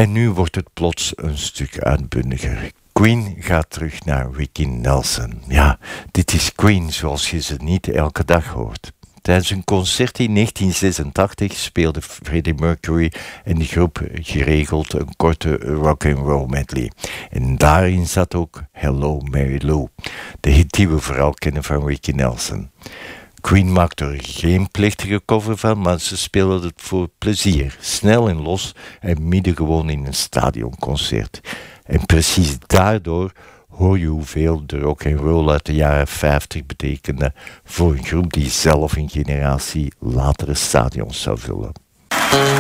En nu wordt het plots een stuk uitbundiger. Queen gaat terug naar Ricky Nelson. Ja, dit is Queen zoals je ze niet elke dag hoort. Tijdens een concert in 1986 speelde Freddie Mercury en de groep geregeld een korte rock'n'roll medley. En daarin zat ook Hello Mary Lou, de hit die we vooral kennen van Ricky Nelson. Queen maakte er geen plechtige cover van, maar ze speelden het voor plezier, snel en los en midden gewoon in een stadionconcert. En precies daardoor hoor je hoeveel de rock'n'roll uit de jaren 50 betekende voor een groep die zelf een generatie latere stadions zou vullen.